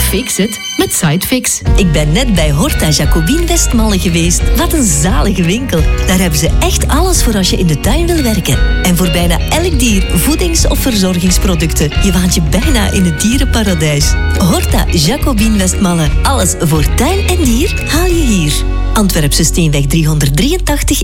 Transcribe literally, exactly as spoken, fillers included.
Fix it met Sidefix. Ik ben net bij Horta Jacobin Westmalle geweest. Wat een zalige winkel. Daar hebben ze echt alles voor als je in de tuin wil werken. En voor bijna elk dier voedings- of verzorgingsproducten. Je waant je bijna in het dierenparadijs. Horta Jacobin Westmalle. Alles voor tuin en dier haal je hier. Antwerpse Steenweg driehonderddrieëntachtig